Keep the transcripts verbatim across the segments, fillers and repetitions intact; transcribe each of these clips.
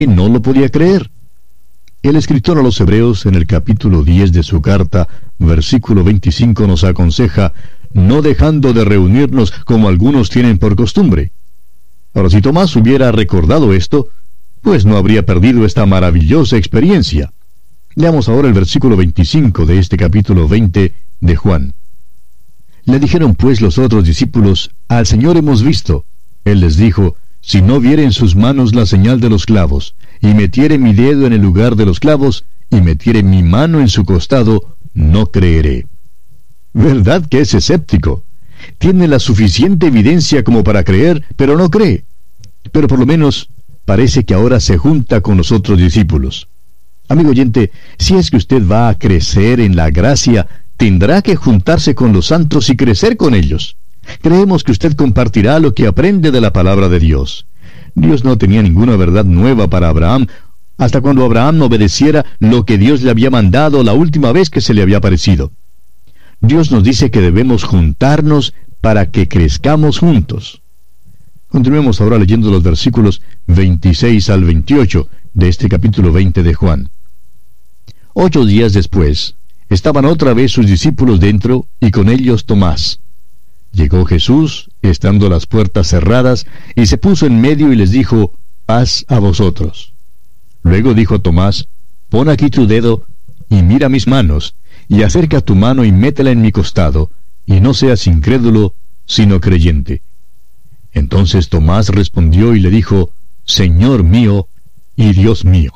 no lo podía creer. El escritor a los Hebreos, en el capítulo diez de su carta, versículo veinticinco, nos aconseja, no dejando de reunirnos como algunos tienen por costumbre. Ahora, si Tomás hubiera recordado esto, pues no habría perdido esta maravillosa experiencia. Leamos ahora el versículo veinticinco de este capítulo veinte de Juan. Le dijeron pues los otros discípulos, al Señor hemos visto. Él les dijo, si no viere en sus manos la señal de los clavos, y metiere mi dedo en el lugar de los clavos, y metiere mi mano en su costado, no creeré. ¿Verdad que es escéptico? Tiene la suficiente evidencia como para creer, pero no cree. Pero por lo menos parece que ahora se junta con los otros discípulos. Amigo oyente, si es que usted va a crecer en la gracia, tendrá que juntarse con los santos y crecer con ellos. Creemos que usted compartirá lo que aprende de la palabra de Dios. Dios no tenía ninguna verdad nueva para Abraham, hasta cuando Abraham no obedeciera lo que Dios le había mandado la última vez que se le había aparecido. Dios nos dice que debemos juntarnos para que crezcamos juntos. Continuemos ahora leyendo los versículos veintiséis al veintiocho de este capítulo veinte de Juan. Ocho días después, estaban otra vez sus discípulos dentro, y con ellos Tomás. Llegó Jesús, estando las puertas cerradas, y se puso en medio y les dijo, paz a vosotros. Luego dijo Tomás, pon aquí tu dedo, y mira mis manos, y acerca tu mano y métela en mi costado, y no seas incrédulo, sino creyente. Entonces Tomás respondió y le dijo, Señor mío y Dios mío.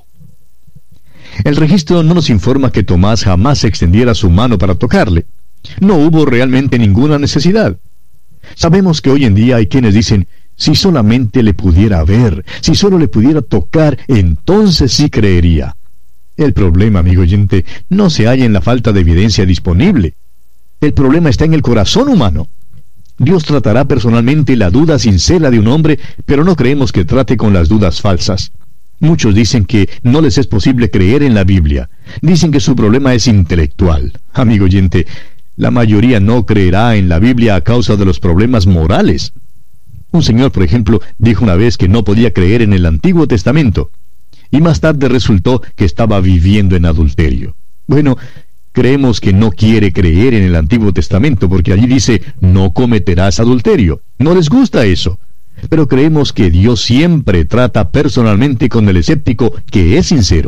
El registro no nos informa que Tomás jamás extendiera su mano para tocarle. No hubo realmente ninguna necesidad. Sabemos que hoy en día hay quienes dicen, si solamente le pudiera ver, si solo le pudiera tocar, entonces sí creería. El problema, amigo oyente, no se halla en la falta de evidencia disponible. El problema está en el corazón humano. Dios tratará personalmente la duda sincera de un hombre, pero no creemos que trate con las dudas falsas. Muchos dicen que no les es posible creer en la Biblia. Dicen que su problema es intelectual. Amigo oyente, la mayoría no creerá en la Biblia a causa de los problemas morales. Un señor, por ejemplo, dijo una vez que no podía creer en el Antiguo Testamento, y más tarde resultó que estaba viviendo en adulterio. Bueno, creemos que no quiere creer en el Antiguo Testamento porque allí dice, no cometerás adulterio. No les gusta eso. Pero creemos que Dios siempre trata personalmente con el escéptico que es sincero.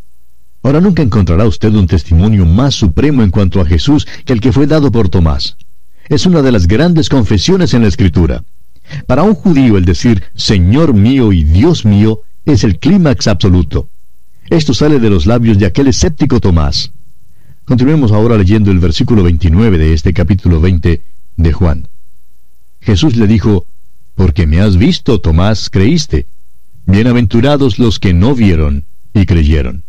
Ahora, nunca encontrará usted un testimonio más supremo en cuanto a Jesús que el que fue dado por Tomás. Es una de las grandes confesiones en la Escritura. Para un judío el decir, Señor mío y Dios mío, es el clímax absoluto. Esto sale de los labios de aquel escéptico Tomás. Continuemos ahora leyendo el versículo veintinueve de este capítulo veinte de Juan. Jesús le dijo, porque me has visto, Tomás, creíste. Bienaventurados los que no vieron y creyeron.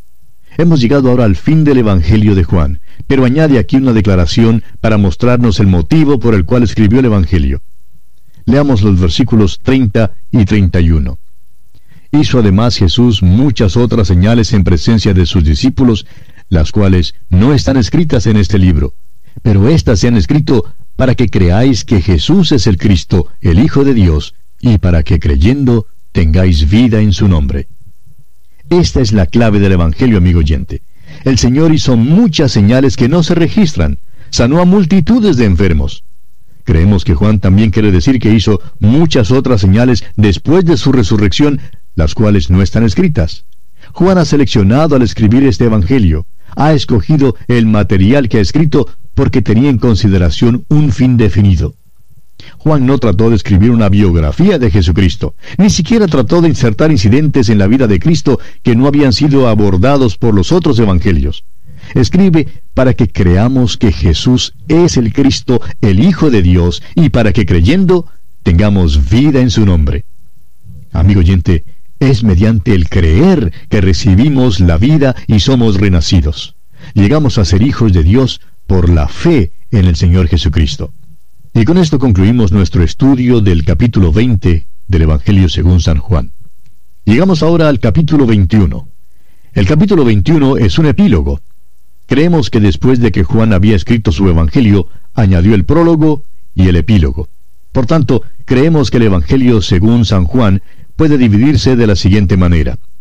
Hemos llegado ahora al fin del Evangelio de Juan, pero añade aquí una declaración para mostrarnos el motivo por el cual escribió el Evangelio. Leamos los versículos treinta y treinta y uno. Hizo además Jesús muchas otras señales en presencia de sus discípulos, las cuales no están escritas en este libro, pero éstas se han escrito para que creáis que Jesús es el Cristo, el Hijo de Dios, y para que creyendo tengáis vida en su nombre. Esta es la clave del Evangelio, amigo oyente. El Señor hizo muchas señales que no se registran, sanó a multitudes de enfermos. Creemos que Juan también quiere decir que hizo muchas otras señales después de su resurrección, las cuales no están escritas. Juan ha seleccionado al escribir este Evangelio, ha escogido el material que ha escrito porque tenía en consideración un fin definido. Juan no trató de escribir una biografía de Jesucristo, ni siquiera trató de insertar incidentes en la vida de Cristo que no habían sido abordados por los otros evangelios. Escribe para que creamos que Jesús es el Cristo, el Hijo de Dios, y para que creyendo tengamos vida en su nombre. Amigo oyente, es mediante el creer que recibimos la vida y somos renacidos. Llegamos a ser hijos de Dios por la fe en el Señor Jesucristo. Y con esto concluimos nuestro estudio del capítulo veinte del Evangelio según San Juan. Llegamos ahora al capítulo veintiuno. El capítulo veintiuno es un epílogo. Creemos que después de que Juan había escrito su Evangelio, añadió el prólogo y el epílogo. Por tanto, creemos que el Evangelio según San Juan puede dividirse de la siguiente manera.